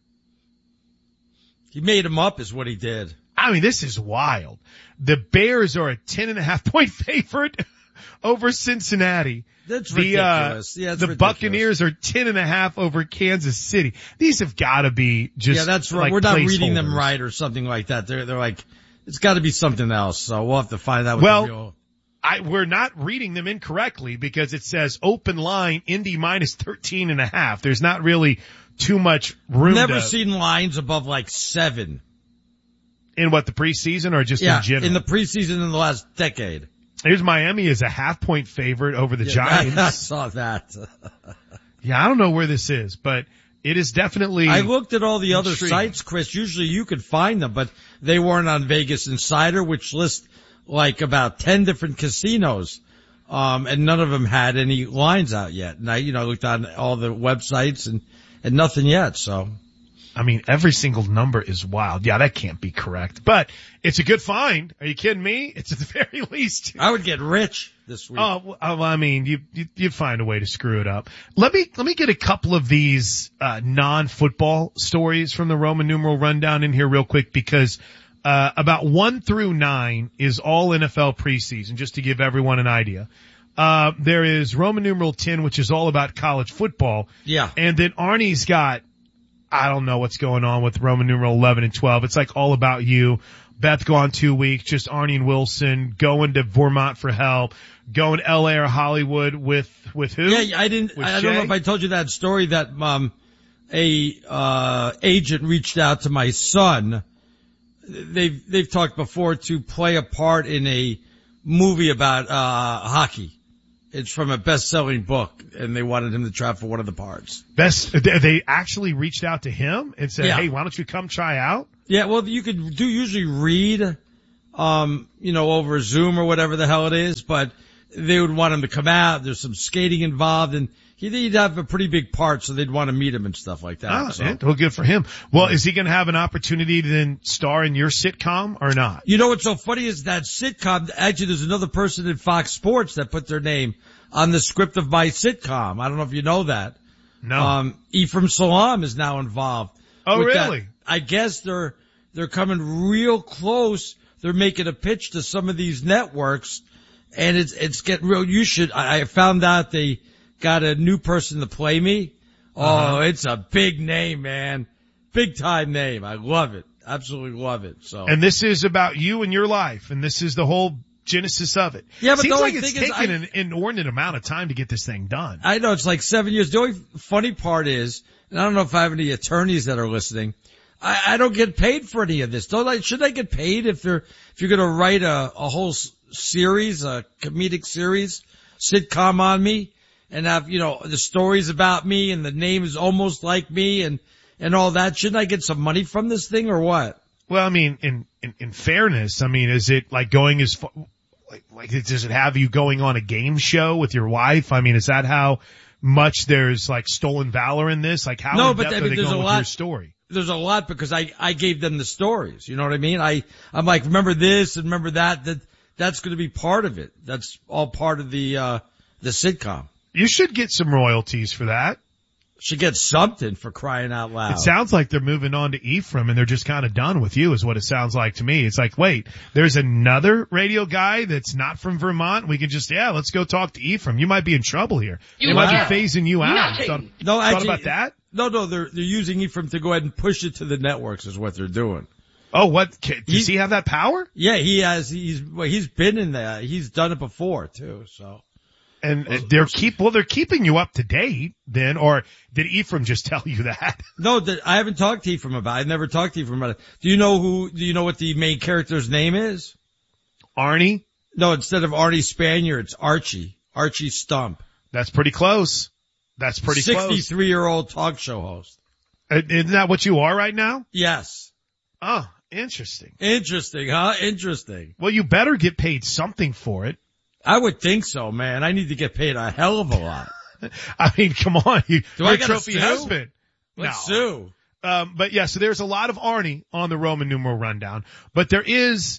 He made them up is what he did. I mean, this is wild. The Bears are a 10.5 point favorite over Cincinnati. That's ridiculous. The Buccaneers are 10.5 over Kansas City. These have got to be just. Yeah, that's right. Like we're not reading them right or something like that. They're like, it's got to be something else. So we'll have to find out. We're not reading them incorrectly because it says open line Indy minus 13.5. There's not really too much room. Never seen lines above like 7. In what, the preseason or just in general? In the preseason in the last decade. Here's Miami as a 0.5 point favorite over the Giants. I saw that. Yeah, I don't know where this is, but it is definitely. I looked at all the other sites, Chris. Usually you could find them, but they weren't on Vegas Insider, which lists like about 10 different casinos. And none of them had any lines out yet. And I looked on all the websites and nothing yet. So, I mean, every single number is wild. Yeah, that can't be correct, but it's a good find. Are you kidding me? It's at the very least. I would get rich this week. Oh, I mean, you'd find a way to screw it up. Let me get a couple of these, non-football stories from the Roman numeral rundown in here real quick because, about 1 through 9 is all NFL preseason, just to give everyone an idea. There is Roman numeral 10, which is all about college football. Yeah. And then Arnie's got, I don't know what's going on with Roman numeral 11 and 12. It's like all about you. Beth gone 2 weeks, just Arnie and Wilson going to Vermont for help, going to LA or Hollywood with who? Yeah, I don't know if I told you that story that, agent reached out to my son. They've talked before to play a part in a movie about, hockey. It's from a best-selling book, and they wanted him to try for one of the parts. They actually reached out to him and said, Yeah. hey, why don't you come try out? Yeah, well, you could usually read, over Zoom or whatever the hell it is, but they would want him to come out. There's some skating involved, and he'd have a pretty big part, so they'd want to meet him and stuff like that. Well, good for him. Well, is he going to have an opportunity to then star in your sitcom or not? You know what's so funny is that sitcom, actually there's another person in Fox Sports that put their name on the script of my sitcom. I don't know if you know that. No. Ephraim Salam is now involved. Oh, with really? That. I guess they're coming real close. They're making a pitch to some of these networks and it's getting real. I found out they got a new person to play me. Oh, It's a big name, man. Big time name. I love it. Absolutely love it. So. And this is about you and your life, and this is the whole genesis of it. Yeah, but seems the like only it's thing taken is an inordinate amount of time to get this thing done. I know it's like 7 years. The only funny part is, and I don't know if I have any attorneys that are listening, I don't get paid for any of this. Should I get paid if you're going to write a whole series, a comedic series, sitcom on me? And have, the stories about me and the name is almost like me and all that. Shouldn't I get some money from this thing or what? Well, I mean, in fairness, I mean, is it like going as far, like, does it have you going on a game show with your wife? I mean, is that how much there's like stolen valor in this? Like how in depth are they going with your story? There's a lot because I gave them the stories. You know what I mean? I'm like, remember this and remember that's going to be part of it. That's all part of the sitcom. You should get some royalties for that. Should get something, for crying out loud. It sounds like they're moving on to Ephraim and they're just kind of done with you is what it sounds like to me. It's like, wait, there's another radio guy that's not from Vermont. We can just, let's go talk to Ephraim. You might be in trouble here. They might be phasing you out. Thought about that? No, they're using Ephraim to go ahead and push it to the networks is what they're doing. Oh, what? Does he have that power? Yeah, he has. He's been in there. He's done it before too, so. And they're keeping you up to date then, or did Ephraim just tell you that? No, I haven't talked to Ephraim about it. I've never talked to Ephraim about it. Do you know what the main character's name is? Arnie? No, instead of Arnie Spanier, it's Archie. Archie Stump. That's pretty close. 63-year-old talk show host. Isn't that what you are right now? Yes. Oh, interesting. Interesting, huh? Interesting. Well, you better get paid something for it. I would think so, man. I need to get paid a hell of a lot. I mean, come on. You're a trophy sue? husband. Let's sue. But yeah, so there's a lot of Arnie on the Roman numeral rundown, but there is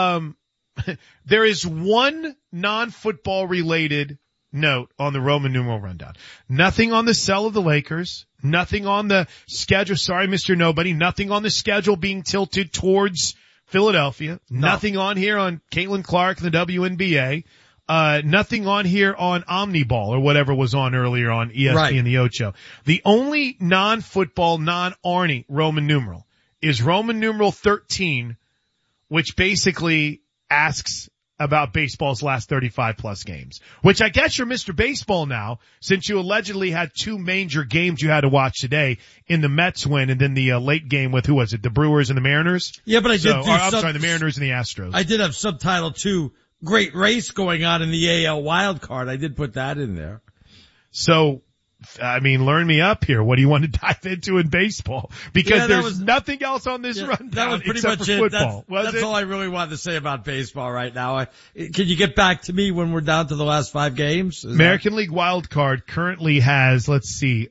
one non-football related note on the Roman numeral rundown. Nothing on the sell of the Lakers. Nothing on the schedule. Sorry, Mr. Nobody. Nothing on the schedule being tilted towards Philadelphia. No. Nothing on here on Caitlin Clark and the WNBA. Nothing on here on Omniball or whatever was on earlier on ESPN the Ocho. The only non-football, non-Arnie Roman numeral is Roman numeral 13, which basically asks about baseball's last 35 plus games, which I guess you're Mr. Baseball now, since you allegedly had two major games you had to watch today in the Mets win and then the late game with, who was it, the Brewers and the Mariners? Yeah, but the Mariners and the Astros. I did have subtitle 2, great race going on in the AL wild card. I did put that in there. So learn me up here. What do you want to dive into in baseball? Because there's nothing else on this rundown that was pretty except much for it. football. That's all I really wanted to say about baseball right now. Can you get back to me when we're down to the last 5 games? American League Wild Card currently has, 4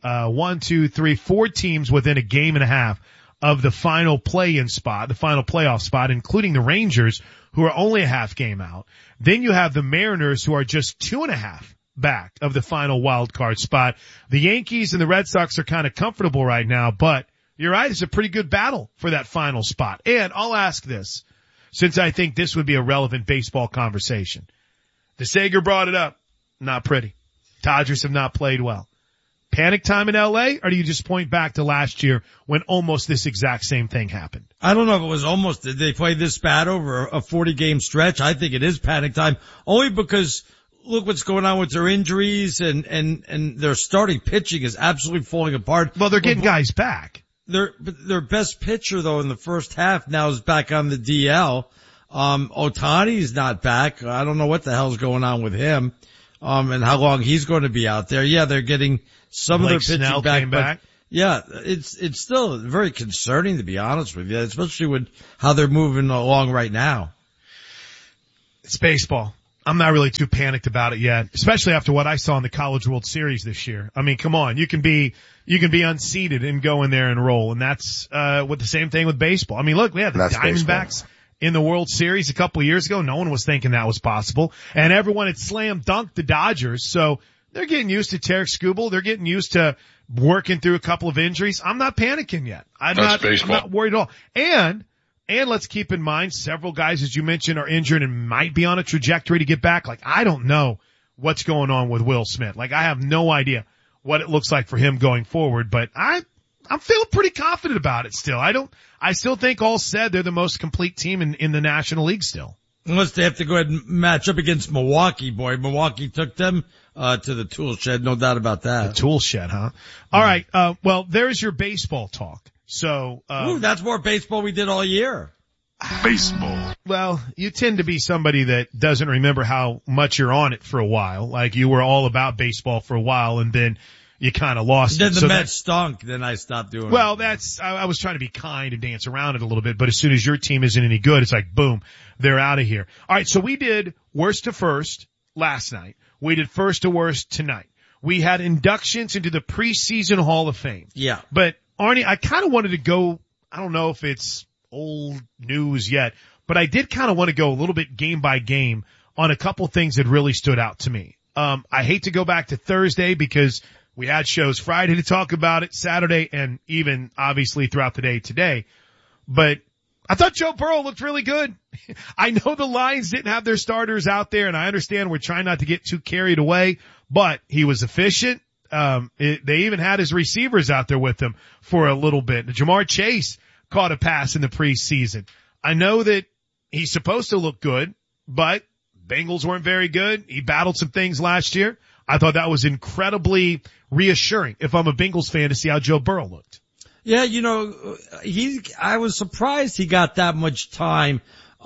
teams within a game and a half of the final play-in spot, the final playoff spot, including the Rangers, who are only a half game out. Then you have the Mariners, who are just 2.5 back of the final wild card spot. The Yankees and the Red Sox are kind of comfortable right now, but you're right, it's a pretty good battle for that final spot. And I'll ask this, since I think this would be a relevant baseball conversation. DeSager brought it up. Not pretty. Dodgers have not played well. Panic time in LA, or do you just point back to last year when almost this exact same thing happened? I don't know if it was almost, did they play this bad over a 40-game stretch? I think it is panic time, only because look what's going on with their injuries and their starting pitching is absolutely falling apart. Well, they're getting guys back. Their best pitcher though in the first half now is back on the DL. Ohtani's not back. I don't know what the hell's going on with him. And how long he's going to be out there. Yeah, they're getting some of their pitching Snell came back. Yeah, it's still very concerning to be honest with you, especially with how they're moving along right now. It's baseball. I'm not really too panicked about it yet, especially after what I saw in the College World Series this year. I mean, come on, you can be unseeded and go in there and roll, and that's with the same thing with baseball. I mean, look, we had the Diamondbacks in the World Series a couple of years ago. No one was thinking that was possible, and everyone had slam dunked the Dodgers. So they're getting used to Tarek Skubal. They're getting used to working through a couple of injuries. I'm not panicking yet. I'm not worried at all. And let's keep in mind, several guys, as you mentioned, are injured and might be on a trajectory to get back. Like, I don't know what's going on with Will Smith. Like, I have no idea what it looks like for him going forward, but I'm feeling pretty confident about it still. I still think all said they're the most complete team in the National League still. Unless they have to go ahead and match up against Milwaukee, boy. Milwaukee took them to the tool shed, no doubt about that. The tool shed, huh? All right, well, there's your baseball talk. So, that's more baseball we did all year. Baseball. Well, you tend to be somebody that doesn't remember how much you're on it for a while. Like, you were all about baseball for a while and then you kind of lost then it. Then the Mets stunk, then I stopped doing it. Well, I was trying to be kind and dance around it a little bit, but as soon as your team isn't any good, it's like, boom, they're out of here. All right, so we did worst to first last night. We did first to worst tonight. We had inductions into the preseason Hall of Fame. Yeah. But Arnie, I kind of wanted to go, I don't know if it's old news yet, but I did kind of want to go a little bit game by game on a couple things that really stood out to me. I hate to go back to Thursday because we had shows Friday to talk about it, Saturday, and even obviously throughout the day today. But I thought Joe Burrow looked really good. I know the Lions didn't have their starters out there, and I understand we're trying not to get too carried away, but he was efficient. They even had his receivers out there with him for a little bit. Jamar Chase caught a pass in the preseason. I know that he's supposed to look good, but Bengals weren't very good. He battled some things last year. I thought that was incredibly reassuring if I'm a Bengals fan to see how Joe Burrow looked. Yeah, I was surprised he got that much time.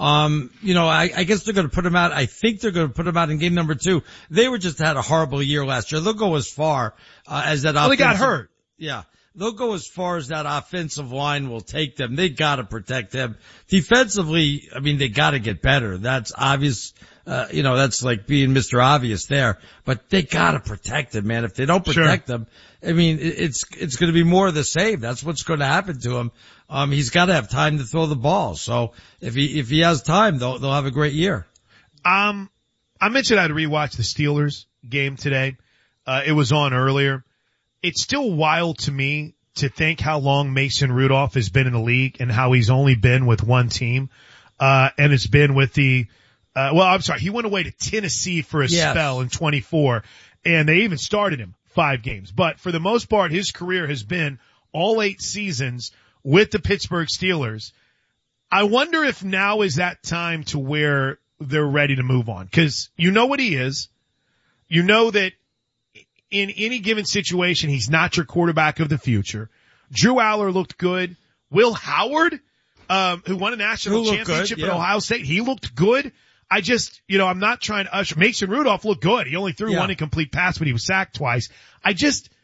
I guess they're going to put him out. I think they're going to put him out in game number 2. They had a horrible year last year. They'll go as far as that. Well, they got hurt. Yeah. They'll go as far as that offensive line will take them. They got to protect him. Defensively, I mean, they got to get better. That's obvious. That's like being Mr. Obvious there, but they got to protect him, man. If they don't protect him, I mean, it's going to be more of the same. That's what's going to happen to him. He's got to have time to throw the ball. So if he has time, they'll have a great year. I mentioned I'd rewatch the Steelers game today. It was on earlier. It's still wild to me to think how long Mason Rudolph has been in the league and how he's only been with one team. And it's been with he went away to Tennessee for a spell in 24, and they even started him 5 games. But for the most part, his career has been all 8 seasons with the Pittsburgh Steelers. I wonder if now is that time to where they're ready to move on. Cause you know what he is. You know that in any given situation, he's not your quarterback of the future. Drew Aller looked good. Will Howard, who won a national championship at Ohio State, he looked good. I'm not trying to usher. Mason Rudolph looked good. He only threw one incomplete pass, but he was sacked twice.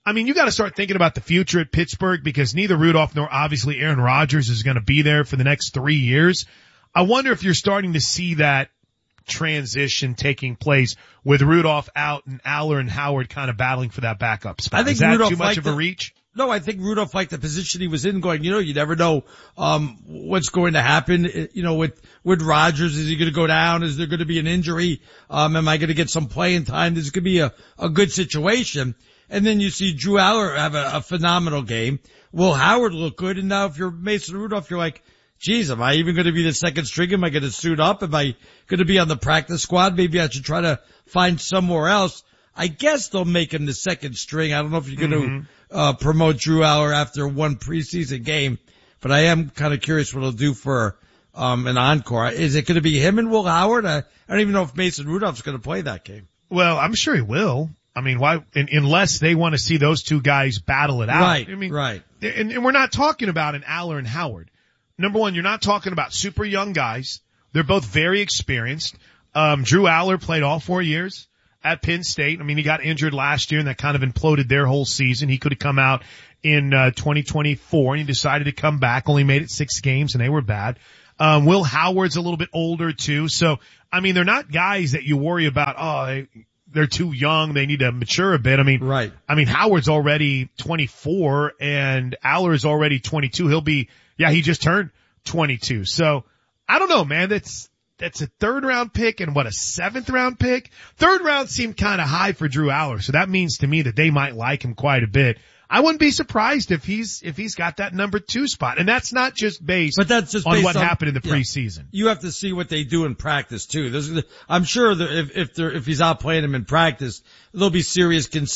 I mean, you got to start thinking about the future at Pittsburgh because neither Rudolph nor obviously Aaron Rodgers is going to be there for the next 3 years. I wonder if you're starting to see that transition taking place with Rudolph out and Aller and Howard kind of battling for that backup spot. I think is that Rudolph too much of a reach? No, I think Rudolph liked the position he was in going, you never know, what's going to happen, with Rodgers. Is he going to go down? Is there going to be an injury? Am I going to get some playing time? This could be a good situation. And then you see Drew Aller have a phenomenal game. Will Howard look good? And now if you're Mason Rudolph, you're like, geez, am I even going to be the second string? Am I going to suit up? Am I going to be on the practice squad? Maybe I should try to find somewhere else. I guess they'll make him the second string. I don't know if you're going to promote Drew Aller after one preseason game, but I am kind of curious what he'll do for an encore. Is it going to be him and Will Howard? I don't even know if Mason Rudolph's going to play that game. Well, I'm sure he will. I mean, why, unless they want to see those two guys battle it out. Right, I mean, right. And we're not talking about an Aller and Howard. Number one, you're not talking about super young guys. They're both very experienced. Drew Aller played all 4 years at Penn State. I mean, he got injured last year and that kind of imploded their whole season. He could have come out in 2024 and he decided to come back, only made it 6 games and they were bad. Will Howard's a little bit older too. So, I mean, they're not guys that you worry about, they're too young. They need to mature a bit. I mean, right. I mean, Howard's already 24 and Aller's already 22. He just turned 22. So I don't know, man. That's a 3rd round pick and a 7th round pick. 3rd round seemed kind of high for Drew Aller. So that means to me that they might like him quite a bit. I wouldn't be surprised if he's got that number 2 spot. And that's not just based on what happened in the preseason. You have to see what they do in practice too. I'm sure that if he's out playing him in practice, there'll be serious concerns